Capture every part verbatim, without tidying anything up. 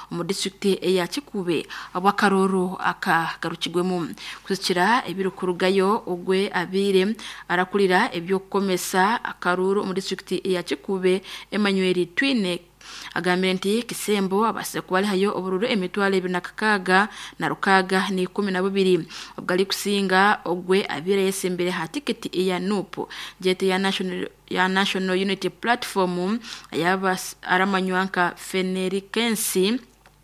mu district ya Kikube abakaroro akagarukigwemo kuzikira ibirukurugayo ogwe abire arakurira ebyo komesa akaruru mu district ya Kikube Emmanuel Twine agambenti kisembo abase kubali hayo obururu emitwale ebinakakaga na rukaga ni kumi na bibiri ubgali kusinga ogwe abire yesembere ha ticket ya nupo jete ya national ya National Unity Platform ayabas aramanywanka Fenerikensi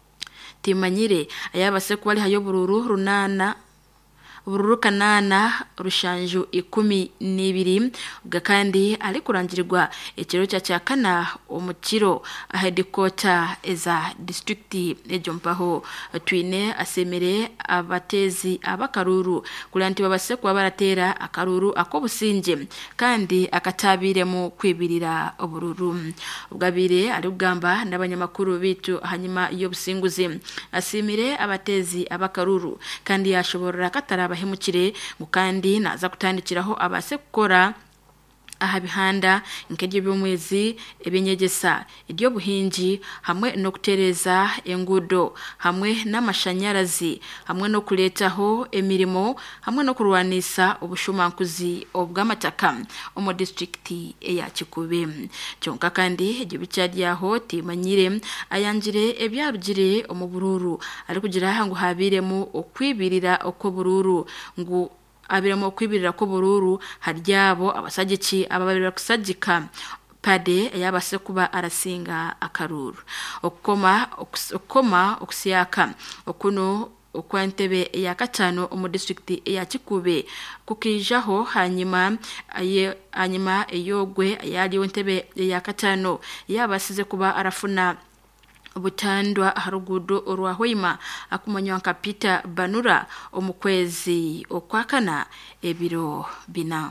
timanyire ayabase kubali hayo bururu runana bururu kanana rushanju ikumi n'ibiri ubwa kandi ari kurangirirwa ikiro cya cyakana umukiro headquarter eza district ejompaho Twine asemere abatezi abakaruru kuranti babase kwa baratera akaruru akobusinje kandi akatabire mu kwibirira ubururu ubwabire ari ugamba n'abanyamakuru bitu hanyuma iyo businguze asemere abatezi abakaruru kandi yashobora katara bahemukire mukandi naza kutandikiraho abase gukora aha bihanda inkedye by'umwezi ebinyegesa iryo buhinji hamwe no kutereza engudo hamwe n'amashanyarazi hamwe no kuletaho emirimo hamwe no kurwanisa ubushumankuzi obw'amataka omu district ya Kikube cyonka kandi ibyo bicyaryaho timanyire ayanjire ebyarugire omu bururu ari kugira ngo habiremo okwibirira okwo bururu ngo abiramo kwibirira ko bururu haryabo abasagiki ababirira kusagika pade yabase kuba arasinga akaruru okoma okoma okusiyaka okuno okwantebe ya katano mu district ya Kikube kukijaho hanyuma aye hanyuma eyogwe yali ontebe ya katano yabasize kuba arafuna ubutandwa harugudo orwahwima akumanywanka Peter Banura omukwezi okwakana ebiro bina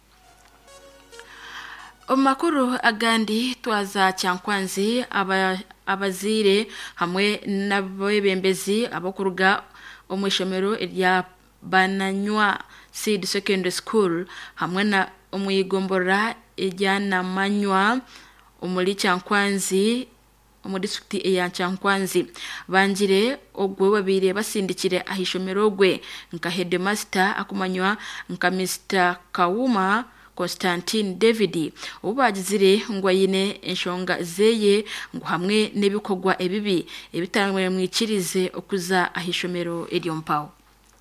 omakuru agandi twaza cyankwanzi aba abazire hamwe n'abebembezi abakuruga omwishomero rya Bananywa Seed Secondary School hamwe na umuyigombora ejyana manywa umuli cyankwanzi mu district ya Cyankwanzi banjire ogwe babire basindikire ahishomero gwe nka headmaster akumanywa nka Mister Kawuma Constantine David ubagizire ngo yine enshonga zeye ngo hamwe nebikogwa ebibi ebitangwe mwikirize okuza ahishomero eryo mpawo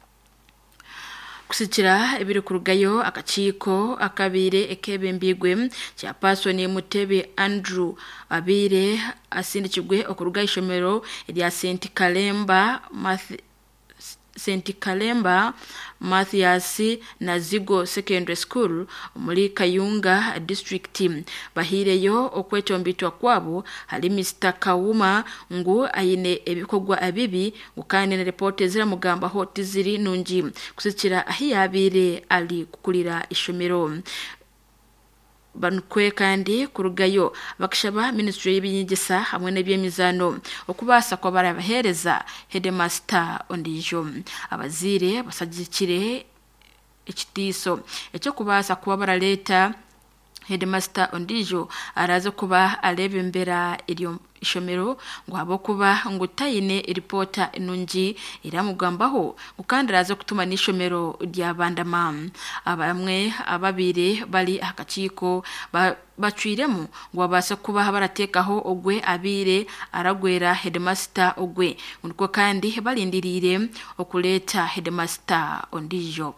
kusikira ebiri kurugayo akachiko akabire ekebembigwe cya pasoni Mutebe Andrew abire asindikigwe okuruga ishomero rya Saint Kalemba Math Saint Kalemba Mathias na Zigo Secondary School muri Kayunga District bahireyo okwetombitwa kwabo hari Mister Kawuma ngo ayine ebikogwa abibi ukane na reporte zira mugamba hoti ziri nungi kusikira ahiyabire ali kukulira ishomero banukwe kandi kurugayo bakishaba ministry y'ebinyigisa hamwe n'ebyemizano okubasa kwa barabahereza headmaster ondijo abazire basagikire ekitiso ekyo kubasa kuba baraleta headmaster ondijo araze kuba alebembera iryo ishomero ngo abo kuba ngo tayine reporter nungi iramugambaho ukandiraza kutuma nishomero rya bandama abamwe ababire bali akachiko bacwiremo ngo abase kuba baratekaho ogwe abire aragwera headmaster ogwe nuko kandi balindirire okuleta headmaster ondijo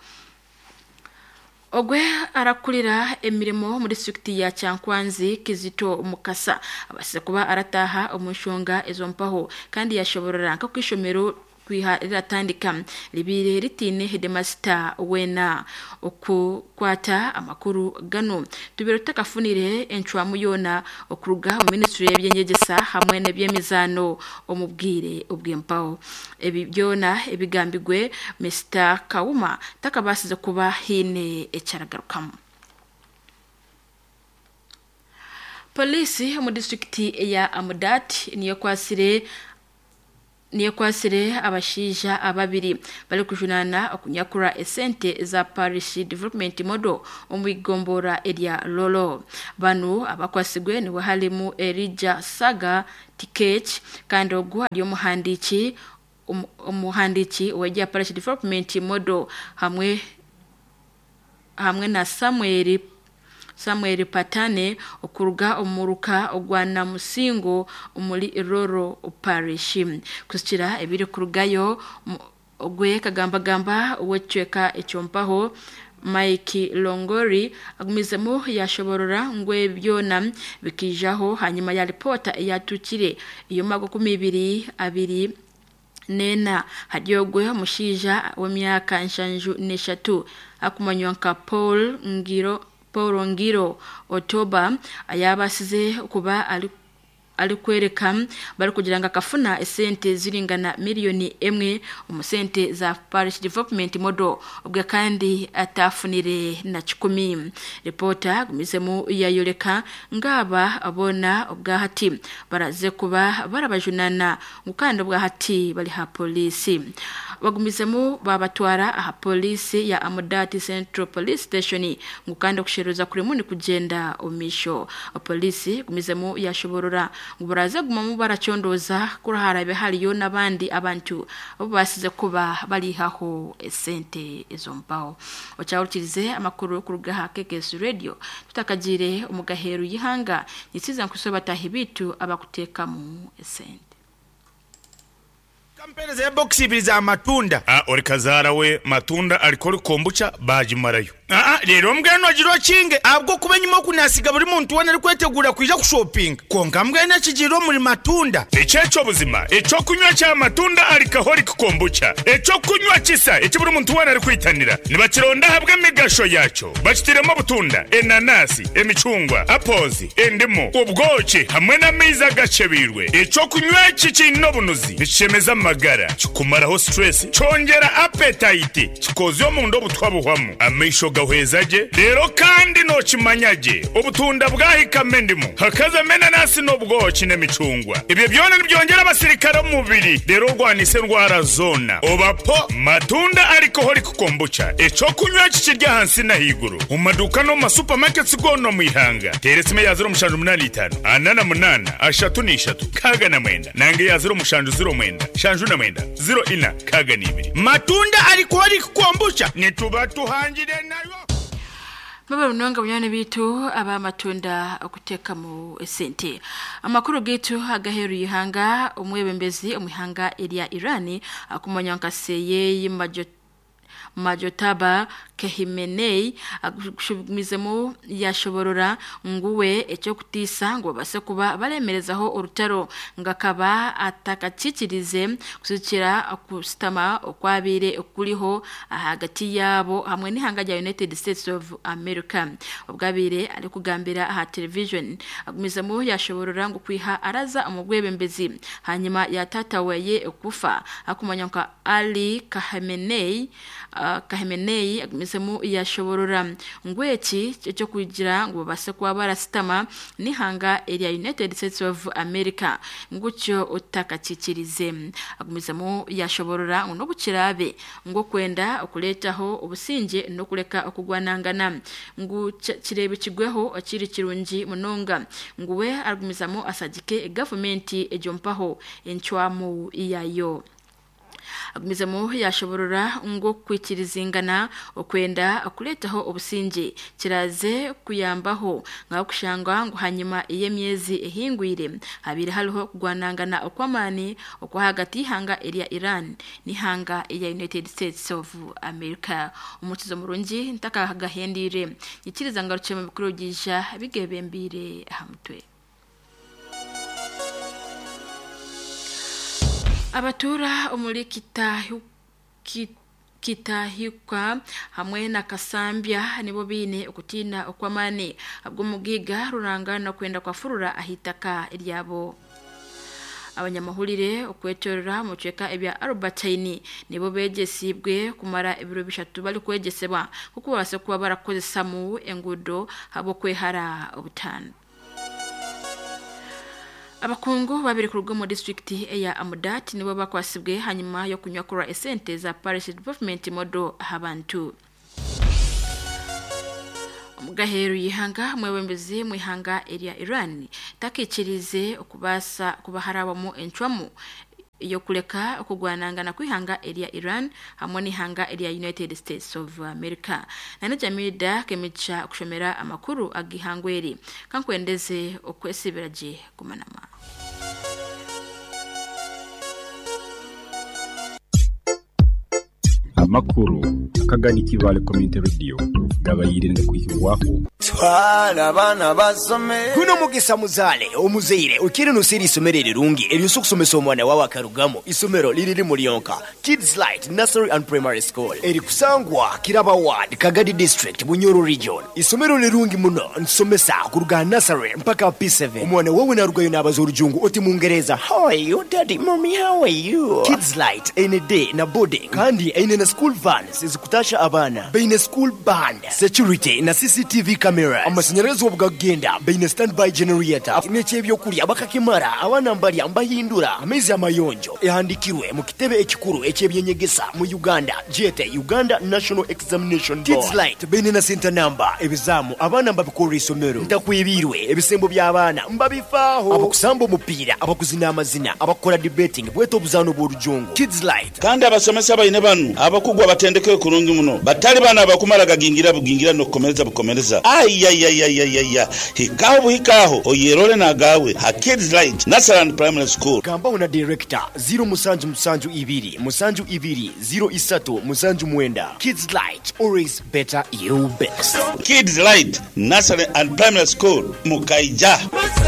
ogwe arakurira emirimo muri district ya Cyankwanzi Kizito Mukasa abase kuba arataha umushonga ezo mpaho kandi yashoborera nka kwishomero kwiha riratandika libire ritine headmaster wena okukwata amakuru gano tubiro takafunire enchwamu yona okuruga mu ministry y'ebyengegesa hamwe n'ebyemizano omubwire ubw'empaho ebi byona ebigambigwe Mister Kawuma takabasize kuba hine ecyaragarukamu polisi mu district ya Amudat niyo kwasire niyo kwasire abashija ababiri bari kujunana okunyakura esente za Parish Development Model omwigombora area Lolo. Banu abakwasigwe ni wahalimu Elijah Saga Tikech kandi ogwo ali omuhandiki omuhandiki um, wajya Parish Development Model hamwe hamwe na Samuel Samuel Patane okuruga omuruka ogwana musingo umuli Roro Parish kusikira ebiri kurugayo ogwe kagamba gamba wecweka echompaho Mike Longori agumizemo yashoborora ngwe byona bikijaho hanyuma ya reporta yatukire iyo mago kumibiri abiri nena hadiyogwe mushija wa myaka nshanju neshatu akumanywanka Paul Ngiro Paul Ngiro Otoba ayabasize kuba ali alikwereka bari kugira ngo akafuna esente ziringana miliyoni emwe umusente za Parish Development Model ubwe kandi atafunire na kikumi. Reporter gumizemo yayoleka ngaba abona ubwahati baraze kuba barabajunana ngukanda ubwahati bali ha police bagumizemo babatwara aha police ya Amudati Central Police Station ngukanda kusheruza kuri muni kugenda omisho. Police gumizemo yashoborora ngubaraze gumamu baracondoza kuraharabe haliyo nabandi abantu basize kuba bali haho esente ezombao. Ochaurikirize amakuru kuruga hakekesi radio tutakagire umugaheru yihanga nisiza nkusoba tahibitu abakuteka mu esente. Kampeni za box ibiri za matunda. Ah orikazara we matunda alikori kombucha bajimarayo. Ah ah rero mbwano giro kinge abwo kubenyimo kunasiga buri muntu wana ari kwetegura kuja ku shopping. Konga mbwena kigiro muri matunda. Echecho buzima echo kunywa cya matunda alikahori kombucha. Echo kunywa kisa echo buri muntu wana ari kwitanira. Nibakironda habwe migasho yacho. Bakitiremo butunda enanasi emicungwa apozi endemo ubwoki hamwe na miza gacebirwe. Echo kunywa kikino bunuzi bicemeza magara kikumaraho stress chongera appetite kikozo mu ndo butwabuhwamo amisho gahwezaje rero kandi no kimanyaje ubutunda bwahikame ndimo hakaza mena nasi no bwoki n'emicungwa ibyo byone byongera abasirikare mu mubiri rero rwanise ndwara zona obapo matunda ariko hori kukombucha eco kunywa kikirya hansi na higuru mu maduka no ma supermarkets gono mu ihanga teresime ya zero mushanju munani itanu anana munana ashatu ni ishatu kaga na mwenda nange ya zero mushanju zero mwenda shanju na mwenda zero ina kaga ni ibiri matunda ariko hori kukombucha nituba tuhangire nayo. Baba runonga bunyane bitu aba matunda okuteka mu esente. Amakuru gitu agaheru yihanga umwebembezi umihanga elia Irani akumanyanka seye y'imajot Majotaba Kehimenei agushumizemo yashoborora nguwe echo kutisa ngo base kuba baremerezaho urutaro ngakaba atakacikirize kusukira akustama okwabire okuriho hagati yabo hamwe n'ihanga rya United States of America ubwabire ari kugambira aha television agumizemo yashoborora ngo kwiha araza umugwebembezi hanyuma yatataweye okufa akumanyanka Ali Khamenei uh, Khamenei agumizemo yashoborora ngweki cyo kugira ngo base kwa barasitama n'ihanga area United States of America ngucyo utakacikirize agumizemo yashoborora no gukirabe ngo kwenda okuletaho ubusinge no kureka okugwanangana ngo kirebe kigweho akiri kirungi munonga nguwe agumizamo asagike government ejompaho enchwamu iyayo agumizemo yashoborora ngo kwikirizingana okwenda akuletaho obusinge kiraze kuyambaho ngaho kushangwa ngo hanyuma iye myezi ehingwire habire haliho kugwanangana okwamani okwa hagati hanga area Iran ni hanga ya United States of America umukizo murungi ntaka gahendire ikiriza ngaruce mu bikuru gisha bigebembire hamtwe. Abatura umuri kitahu kitahikwa hamwe na Kasambya nibo bine okutina okwamane abwo mugiga rurangana kwenda kwa furura ahitaka iryabo. Abanyamahurire okwetorera mu ceka ebya Albertine nibo begesibwe kumara ibiro bishatu bali kwegeseba kuko base kuba barakozesa mu engudo habo kwehara obutano. abakungu babiri ku rugo mu district ya Amudat nibo bakwasibwe hanyuma yo kunywa kura esente za parish development modo habantu Mugaheru yihanga mwebembezi mwihanga area Iran takikirize okubasa kubaharabamo enchwamu iyo kuleka okugwananga na kwihanga area Iran hamwe n'ihanga area United States of America nana jamida kemicha kushomera amakuru agihangweri kankwendeze okwesibiraje kumanama amakuru kagani kivale community radio gabayirinde kuyibwaho twala bana basome kuno mugisa muzale omuzire ukiri nusiri isomerere rungi eriyo kusomesa omwana wawe akarugamo isomero liriri muri yonka Kids Light Nursery and Primary School eri kusangwa Kiraba Ward Kagadi District Bunyoro Region isomero lirungi muno nsomesa kuruga nursery mpaka P seven omwana wawe narugayo nabazorujungu oti mungereza how are you daddy mommy how are you Kids Light ene day na boarding kandi ene na school vans zikutasha abana beine school band security na C C T V camera amashanyarazi obugagenda beine standby generator n'ekyebyo kuli abakakimara abana mbali ambahindura amezi amayonjo ehandikirwe mu kitebe ekikuru ekyebyenyegesa mu Uganda G T Uganda National Examination Board Kids Light beine na center number ebizamu abana mbabikora isomero ndakwibirwe ebisembo by'abana mbabifaho abakusamba umupira abakuzina amazina abakora debating bweto obuzano bw'orujungu Kids Light kandi abasomesa bayine banu abakugwa batendeke kurungi muno batali bana bakumara gagingira bugingira no komereza bukomereza ay ay ay ay ay ay hikaho hikaho oyerole na gawe ha Kids Light Nursery and Primary School kamba una director zero musanju musanju ibiri musanju ibiri zero isatu musanju mwenda Kids Light always better you best Kids Light Nursery and Primary School Mukaija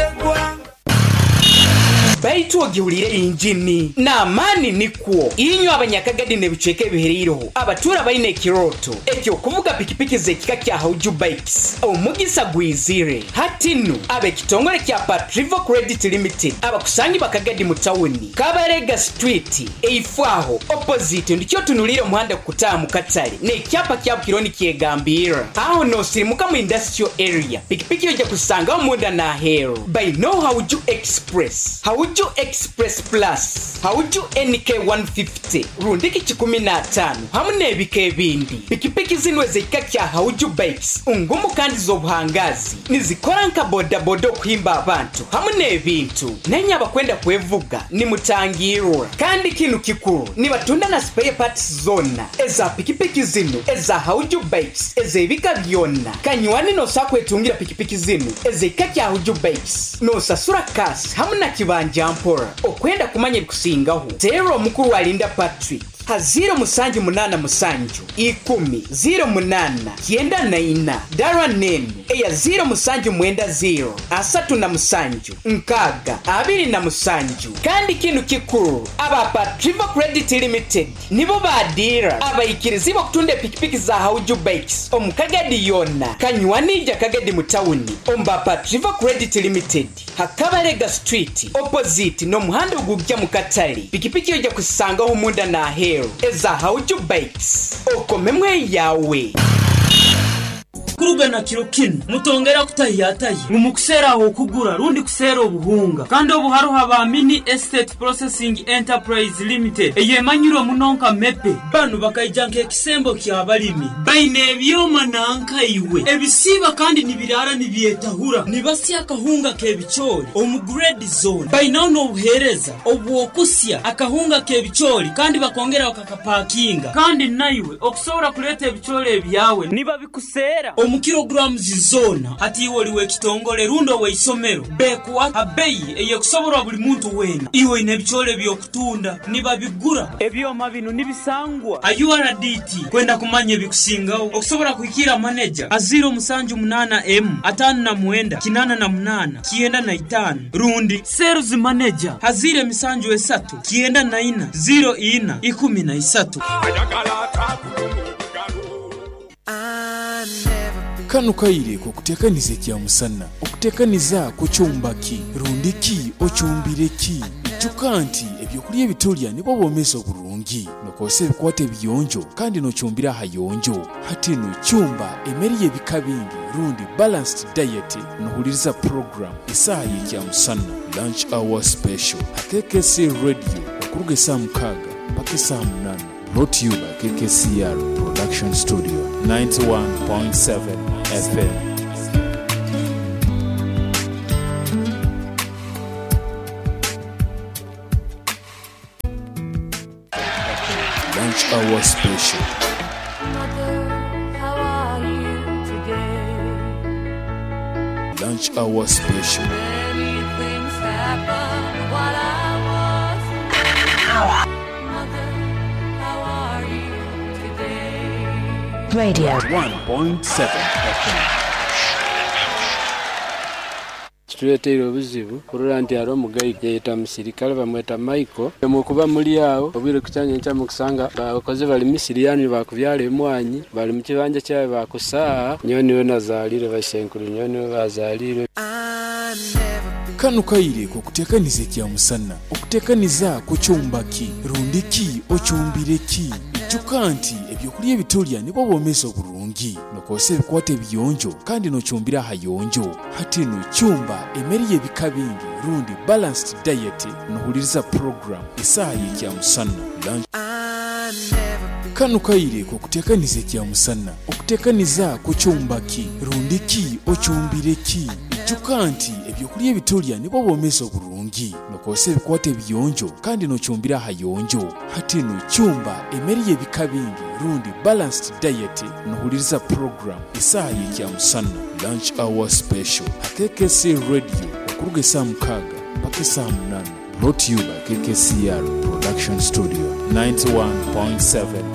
Baitu ogihurire injini na mani nikwo inyo abanyakagadi ne biceke biheriroho abatura bayine kiroto ekyo kuvuga pikipiki zekika kya Hauju Bikes omugisa gwizire hatinu abe kitongole kya Patrivo Credit Limited abakusanyi bakagadi mu town Kabarega Street eifwaho opposite ndikyo tunulire muhanda kutaa mu Katale ne kyapa kya kironi kyegambira aho no sirimuka mu industrial area pikipiki yoje kusanga omunda na hero by no Hauju Express Hauju Express Plus Hauju N K one fifty rundiki chikumi na tano hamune ebike bindi pikipiki zinwe zekika kya Hauju Bikes ungumu kandi zobuhangazi nizikora nka boda boda kuhimba abantu hamune ebintu nenya bakwenda kwevuga ni mutangirwa kandi kinu kikuru ni batunda na spare parts zona eza pikipiki zinu eza Hauju Bikes eze ebika byonna kanywani no sakwetungira pikipiki zinu ezekika kya Hauju Bikes no sasura kasi hamuna kibanja mpora okwenda kumanya bikusingaho zero mukuru wa Linda Patrick ha zero musanju munana musanju ikumi zero munana kienda na ina Dara nene eya zero musanju mwenda zero asatu na musanju nkaga abiri na musanju kandi kinu kikuru aba Patrivo Credit Limited nibo badira abayikirizi bakutunda pikipiki za Hauju Bikes omukagadi yona kanywanija kagadi mutawuni omba Patrivo Credit Limited Hakabarega Street opposite no muhanda ugujja mu Katale pikipiki yoja kusanga ho munda na hero eza Hauju Bikes okomemwe yawe kuruga na kiro kino mutongera kutahiyataye umukusera aho kugura rundi kusera obuhunga kandi obuharo haba Mini Estate Processing Enterprise Limited eyemanyiro munonka mepe banu bakayijanka ekisembo kya balimi baine byoma nanka iwe ebisiba kandi nibirara nibyetahura nibasi akahunga kebichori omu grade zone baina no buhereza obwokusya akahunga kebichori kandi bakongera bakakapakinga kandi naiwe okusobora kuleta ebichori ebyawe niba bikusera mu kilograms zona ati woliwe kitongole rundo we isomero bekwa abeyi eye kusobora buli muntu wena iwe inebichole byokutunda niba bigura ebyoma bino nibisangwa A U R D T kwenda kumanye bikusingaho okusobora kuikira manager a zero musanju munana M atanu na mwenda kinana na munana kienda na itanu rundi sales manager hazire misanju esatu kienda na ina zero ina ikumi na isatu kano kaire ko kutekanize kya musanna okutekaniza ku chumbaki rundiki ochumbireki jukanti ebyokulya ebitolya nibo bomesa obulungi nokozesa ebikwata ebiyonjo kandi nokyumbira hayonjo hati nocyumba emmere y'ebika bingi rundi balanced diet nohuliriza program esaaha y'ekyamusana lunch hour special K K C radio okuruga esaaha mukaaga mpaka esaaha munaana brought to you by K K C R Production Studio ninety-one point seven F M. Lunch hour special. Mother, how are you today? Lunch hour special. Many things happened while I was. Mother, how are you today? Radio one point seven F M. Tuletera obuzibu kurura nti aro mugayi yeta musirikale bamweta Michael mukuba muri yawo obwire kucyanye nca mukusanga bakoze bali misiriyani bakubyale emwanyi bali mu kibanja cyawe bakusaa nyoni we nazalire bashenkuru nyoni we bazalire kanu kayire ko kutekaniza ekyamusana okutekaniza ku cyumbaki rundiki ocyumbireki jukanti ebyokulya ebitolya nibo bomesa obulungi nokozesa ebikwata ebiyonjo kandi nocyumbira hayonjo hati nocyumba emmere y'ebika bingi rundi balanced diet nohuliriza program esaaha y'ekyamusana lunch kanu kayire ko kutekaniza ekyamusana okutekaniza ku cyumbaki rundiki ocyumbireki jukanti ebyokulya ebitolya nibo bomesa obulungi nokozesa ebikwata ebiyonjo kandi nocyumbira hayonjo hati nocyumba emmere y'ebika bingi rundi balanced diet nohuliriza program esaaha y'ekyamusana lunch hour special K K C radio okuruga esaaha mukaaga mpaka esaaha munaana brought to you by K K C R Production Studio ninety-one point seven